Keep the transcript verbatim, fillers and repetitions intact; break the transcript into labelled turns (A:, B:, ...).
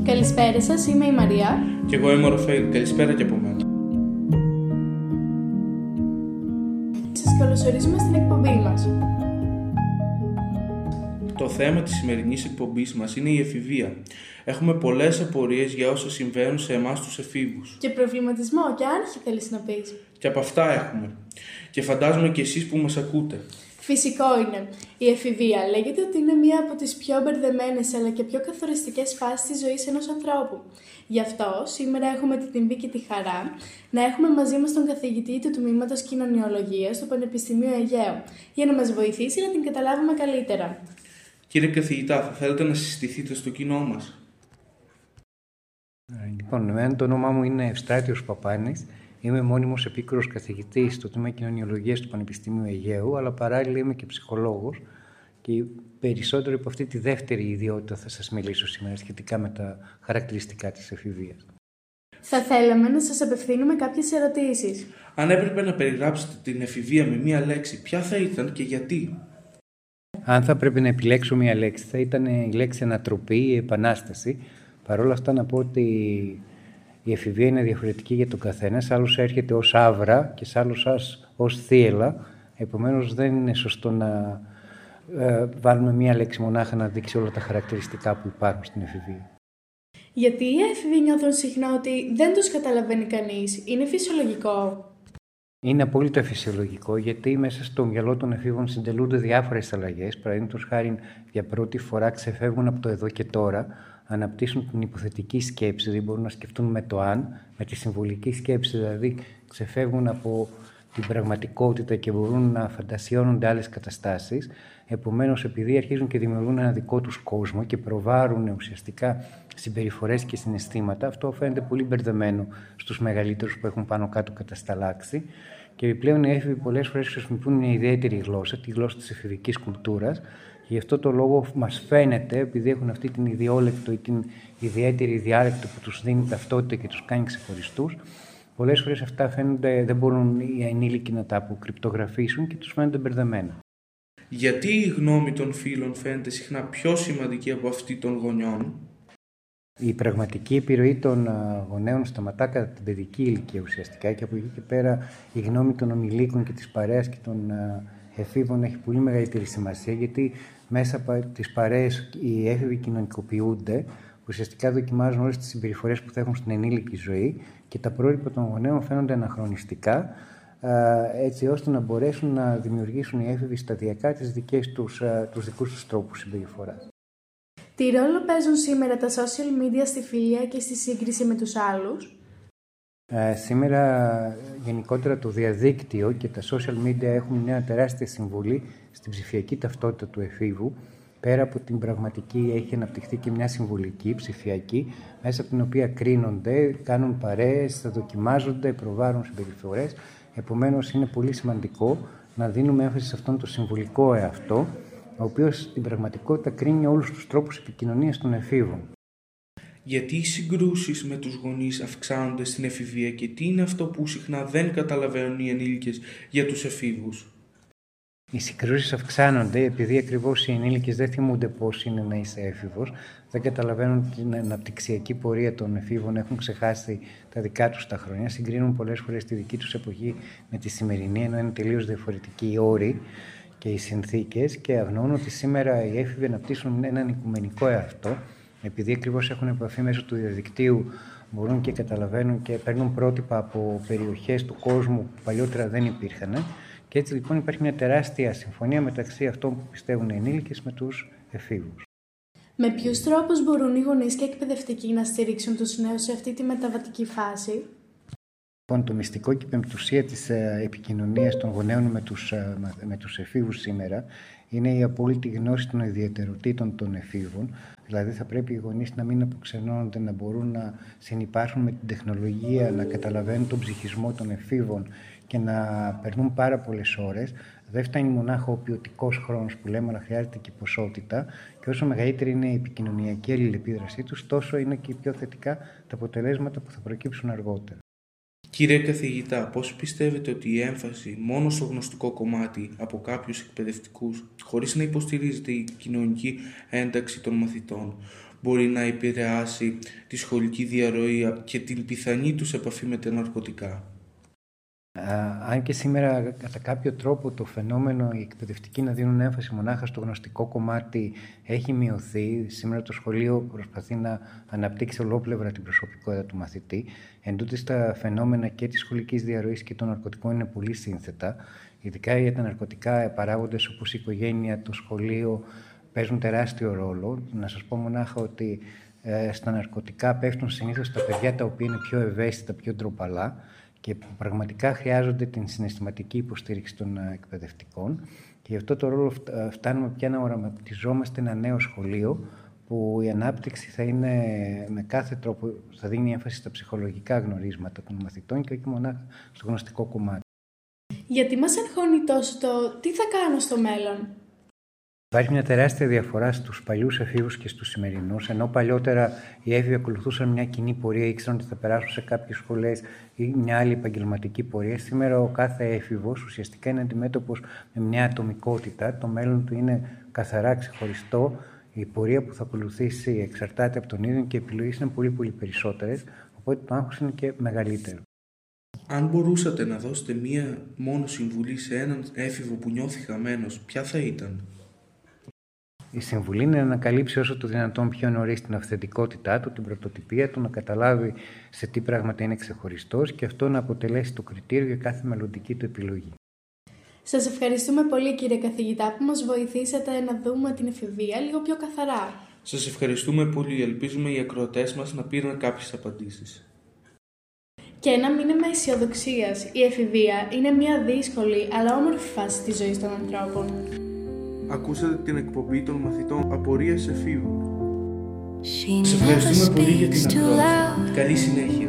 A: Καλησπέρα σας, είμαι η Μαρία.
B: Και εγώ είμαι ο Ραφαήλ. Καλησπέρα και από μένα.
A: Σας καλωσορίζουμε στην εκπομπή μας.
B: Το θέμα της σημερινής εκπομπής μας είναι η εφηβεία. Έχουμε πολλές απορίες για όσα συμβαίνουν σε εμάς τους εφήβους.
A: Και προβληματισμό και άγχη θέλεις να πεις.
B: Και από αυτά έχουμε. Και φαντάζομαι και εσείς που μας ακούτε.
A: Φυσικό είναι. Η εφηβεία λέγεται ότι είναι μία από τις πιο μπερδεμένες αλλά και πιο καθοριστικές φάσεις της ζωής ενός ανθρώπου. Γι' αυτό σήμερα έχουμε την τιμή και τη χαρά να έχουμε μαζί μας τον καθηγητή του Τμήματος Κοινωνιολογίας του Πανεπιστημίου Αιγαίου για να μας βοηθήσει να την καταλάβουμε καλύτερα.
B: Κύριε καθηγητά, θα θέλετε να συστηθείτε στο κοινό μας?
C: Λοιπόν, εμένα το όνομά μου είναι Ευστράτιος Παπάνης. Είμαι μόνιμος επίκουρος καθηγητής στο Τμήμα Κοινωνιολογίας του Πανεπιστημίου Αιγαίου, αλλά παράλληλα είμαι και ψυχολόγος και περισσότερο από αυτή τη δεύτερη ιδιότητα θα σας μιλήσω σήμερα σχετικά με τα χαρακτηριστικά της εφηβείας.
A: Θα θέλαμε να σας απευθύνουμε κάποιες ερωτήσεις.
B: Αν έπρεπε να περιγράψετε την εφηβεία με μία λέξη, ποια θα ήταν και γιατί?
C: Αν θα πρέπει να επιλέξω μία λέξη, θα ήταν η λέξη ανατροπή ή επανάσταση. Παρ' όλα αυτά να πω ότι η εφηβεία είναι διαφορετική για τον καθένα. Σε άλλους έρχεται ως άβρα και σε άλλους ως θύελλα. Επομένως δεν είναι σωστό να ε, βάλουμε μία λέξη μονάχα να δείξει όλα τα χαρακτηριστικά που υπάρχουν στην εφηβεία.
A: Γιατί οι έφηβοι νιώθουν συχνά ότι δεν τους καταλαβαίνει κανείς? Είναι φυσιολογικό?
C: Είναι απόλυτα φυσιολογικό, γιατί μέσα στο μυαλό των εφήβων συντελούνται διάφορες αλλαγές. Παραδείγματος χάριν, για πρώτη φορά ξεφεύγουν από το εδώ και τώρα, αναπτύσσουν την υποθετική σκέψη, δηλαδή μπορούν να σκεφτούν με το αν, με τη συμβολική σκέψη, δηλαδή ξεφεύγουν από την πραγματικότητα και μπορούν να φαντασιώνονται άλλες καταστάσεις. Επομένως, επειδή αρχίζουν και δημιουργούν ένα δικό τους κόσμο και προβάρουν ουσιαστικά συμπεριφορές και συναισθήματα, αυτό φαίνεται πολύ μπερδεμένο στους μεγαλύτερους που έχουν πάνω κάτω κατασταλάξει. Και επιπλέον οι έφηβοι πολλές φορές χρησιμοποιούν μια ιδιαίτερη γλώσσα, τη γλώσσα της εφηβικής κουλτούρας. Γι' αυτό το λόγο μας φαίνεται, επειδή έχουν αυτή την ιδιόλεκτο ή την ιδιαίτερη διάλεκτο που τους δίνει ταυτότητα και τους κάνει ξεχωριστούς, πολλές φορές αυτά φαίνονται, δεν μπορούν οι ενήλικοι να τα αποκρυπτογραφήσουν και τους φαίνονται μπερδεμένα.
B: Γιατί η γνώμη των φίλων φαίνεται συχνά πιο σημαντική από αυτή των γονιών?
C: Η πραγματική επιρροή των γονέων σταματά κατά την παιδική ηλικία ουσιαστικά και από εκεί και πέρα η γνώμη των ομιλίκων και της παρέας και των εφήβων έχει πολύ μεγαλύτερη σημασία, γιατί μέσα από τις παρέες οι έφηβοι κοινωνικοποιούνται, ουσιαστικά δοκιμάζουν όλες τις συμπεριφορές που θα έχουν στην ενήλικη ζωή και τα πρότυπα των γονέων φαίνονται αναχρονιστικά, έτσι ώστε να μπορέσουν να δημιουργήσουν οι έφηβοι σταδιακά τις δικές τους, τους δικούς τους τρόπους συμπεριφοράς.
A: Τι ρόλο παίζουν σήμερα τα social media στη φιλία και στη σύγκριση με τους άλλους?
C: Ε, σήμερα γενικότερα το διαδίκτυο και τα social media έχουν μια τεράστια συμβολή στην ψηφιακή ταυτότητα του εφήβου. Πέρα από την πραγματική έχει αναπτυχθεί και μια συμβολική, ψηφιακή, μέσα από την οποία κρίνονται, κάνουν παρέες, δοκιμάζονται, προβάρουν συμπεριφορές. Επομένως είναι πολύ σημαντικό να δίνουμε έμφαση σε αυτόν τον συμβολικό εαυτό, ο οποίος στην πραγματικότητα κρίνει όλους τους τρόπους επικοινωνίας των εφήβων.
B: Γιατί οι συγκρούσεις με τους γονείς αυξάνονται στην εφηβεία και τι είναι αυτό που συχνά δεν καταλαβαίνουν οι ενήλικες για τους εφήβους?
C: Οι συγκρούσεις αυξάνονται επειδή ακριβώς οι ενήλικες δεν θυμούνται πώς είναι να είσαι έφηβος, δεν καταλαβαίνουν την αναπτυξιακή πορεία των εφήβων, έχουν ξεχάσει τα δικά τους τα χρόνια, συγκρίνουν πολλές φορές τη δική τους εποχή με τη σημερινή, ενώ είναι τελείως διαφορετικοί οι όροι και οι συνθήκες, και αγνοούν ότι σήμερα οι έφηβοι αναπτύσσουν έναν οικουμενικό εαυτό, επειδή ακριβώς έχουν επαφή μέσω του διαδικτύου, μπορούν και καταλαβαίνουν και παίρνουν πρότυπα από περιοχές του κόσμου που παλιότερα δεν υπήρχαν. Και έτσι λοιπόν υπάρχει μια τεράστια συμφωνία μεταξύ αυτών που πιστεύουν οι ενήλικες με τους εφήβους.
A: Με ποιους τρόπους μπορούν οι γονείς και εκπαιδευτικοί να στηρίξουν τους νέους σε αυτή τη μεταβατική φάση?
C: Λοιπόν, το μυστικό και η πεμπτουσία της επικοινωνίας των γονέων με τους, με τους εφήβους σήμερα είναι η απόλυτη γνώση των ιδιαιτεροτήτων των εφήβων. Δηλαδή θα πρέπει οι γονείς να μην αποξενώνονται, να μπορούν να συνυπάρχουν με την τεχνολογία, να καταλαβαίνουν τον ψυχισμό των εφήβων και να περνούν πάρα πολλές ώρες. Δεν φτάνει μονάχα ο ποιοτικός χρόνος που λέμε, αλλά χρειάζεται και η ποσότητα. Και όσο μεγαλύτερη είναι η επικοινωνιακή αλληλεπίδρασή τους, τόσο είναι και πιο θετικά τα αποτελέσματα που θα προκύψουν αργότερα.
B: Κύριε καθηγητά, πώς πιστεύετε ότι η έμφαση μόνο στο γνωστικό κομμάτι από κάποιους εκπαιδευτικούς, χωρίς να υποστηρίζεται η κοινωνική ένταξη των μαθητών, μπορεί να επηρεάσει τη σχολική διαρροή και την πιθανή τους επαφή με τα ναρκωτικά.
C: Uh, αν και σήμερα κατά κάποιο τρόπο το φαινόμενο οι εκπαιδευτικοί να δίνουν έμφαση μονάχα στο γνωστικό κομμάτι έχει μειωθεί, σήμερα το σχολείο προσπαθεί να αναπτύξει ολόπλευρα την προσωπικότητα του μαθητή. Εν τούτης τα φαινόμενα και της σχολικής διαρροής και των ναρκωτικών είναι πολύ σύνθετα. Ειδικά για τα ναρκωτικά παράγοντες όπως η οικογένεια, το σχολείο παίζουν τεράστιο ρόλο. Να σας πω μονάχα ότι ε, στα ναρκωτικά πέφτουν συνήθως τα παιδιά τα οποία είναι πιο ευαίσθητα, πιο ντροπαλά και που πραγματικά χρειάζονται την συναισθηματική υποστήριξη των εκπαιδευτικών. Και γι' αυτό το ρόλο φτάνουμε πια να οραματιζόμαστε ένα νέο σχολείο που η ανάπτυξη θα είναι με κάθε τρόπο, θα δίνει έμφαση στα ψυχολογικά γνωρίσματα των μαθητών και όχι μονάχα στο γνωστικό κομμάτι.
A: Γιατί μας αγχώνει τόσο το τι θα κάνω στο μέλλον?
C: Υπάρχει μια τεράστια διαφορά στους παλιούς εφήβους και στους σημερινούς. Ενώ παλιότερα οι έφηβοι ακολουθούσαν μια κοινή πορεία, ήξεραν ότι θα περάσουν σε κάποιες σχολές ή μια άλλη επαγγελματική πορεία. Σήμερα ο κάθε έφηβος ουσιαστικά είναι αντιμέτωπος με μια ατομικότητα. Το μέλλον του είναι καθαρά ξεχωριστό. Η πορεία που θα ακολουθήσει εξαρτάται από τον ίδιο και οι επιλογές είναι πολύ πολύ περισσότερες. Οπότε το άγχος είναι και μεγαλύτερο.
B: Αν μπορούσατε να δώσετε μία μόνο συμβουλή σε έναν έφηβο που νιώθει χαμένος, ποια θα ήταν?
C: Η συμβουλή είναι να ανακαλύψει όσο το δυνατόν πιο νωρίς την αυθεντικότητά του, την πρωτοτυπία του, να καταλάβει σε τι πράγματα είναι ξεχωριστός και αυτό να αποτελέσει το κριτήριο για κάθε μελλοντική του επιλογή.
A: Σας ευχαριστούμε πολύ, κύριε καθηγητά, που μας βοηθήσατε να δούμε την εφηβεία λίγο πιο καθαρά.
B: Σας ευχαριστούμε πολύ. Ελπίζουμε οι ακροατές μας να πήραν κάποιες απαντήσεις.
A: Και ένα μήνυμα αισιοδοξίας. Η εφηβεία είναι μια δύσκολη αλλά όμορφη φάση της ζωής των ανθρώπων.
B: Ακούσατε την εκπομπή των μαθητών Απορίες Εφήβων. Σας ευχαριστούμε πολύ για την ακρόαση. Καλή συνέχεια.